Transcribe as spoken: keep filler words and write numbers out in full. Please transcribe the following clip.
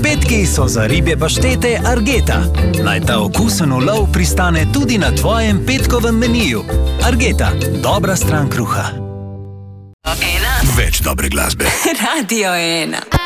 Petki so za ribje paštete Argeta. Naj ta okusen ulov pristane tudi na tvojem petkovem meniju. Argeta, dobra stran kruha. Ena. Več dobre glasbe. Radio ena.